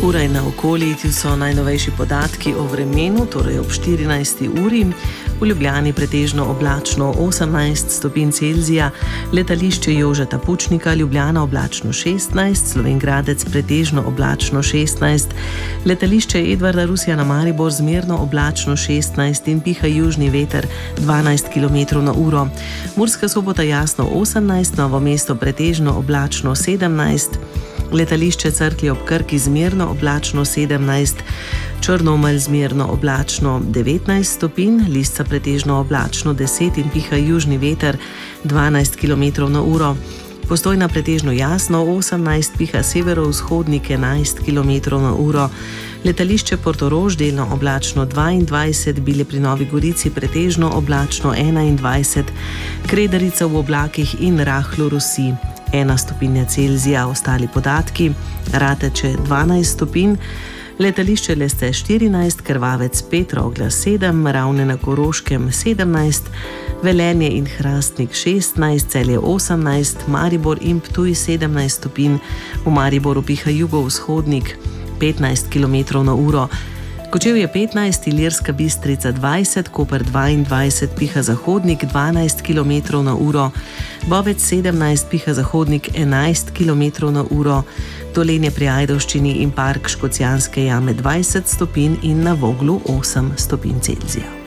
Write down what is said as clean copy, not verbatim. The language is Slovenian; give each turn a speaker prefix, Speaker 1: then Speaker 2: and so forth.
Speaker 1: ura in naokoli, ti so najnovejši podatki o vremenu, torej ob 14. uri. V Ljubljani pretežno oblačno 18 stopinj Celzija, letališče Jožeta Pučnika, Ljubljana oblačno 16, Slovenj Gradec pretežno oblačno 16, letališče Edvarda Rusjana Maribor zmerno oblačno 16 in piha južni veter 12 km/h. Murska Sobota jasno 18, Novo mesto pretežno oblačno 17, letališče Cerklje ob Krki zmerno oblačno 17, Črnomelj zmerno oblačno 19 stopinj, Lisca pretežno oblačno 10 in piha južni veter 12 km/h. Postojna pretežno jasno 18, piha severovzhodnik 11 km/h. Letališče Portorož delno oblačno 22, Bile pri Novi Gorici pretežno oblačno 21, Kredarica v oblakih in rahlo rosi 1 stopinja Celzija. Ostali podatki: Rateče 12 stopinj, letališče Leste 14, Krvavec 5, Rogla 7, Ravne na Koroškem 17, Velenje in Hrastnik 16, Celje 18, Maribor in Ptuj 17 stopinj, v Mariboru piha jugovzhodnik 15 km/h, Kočevje 15, Ilirska Bistrica 20, Koper 22, piha zahodnik 12 km/h, Bovec 17, piha zahodnik 11 km/h, Dolenje pri Ajdovščini in park Škocjanske jame 20 stopinj in na Voglu 8 stopinj Celzija.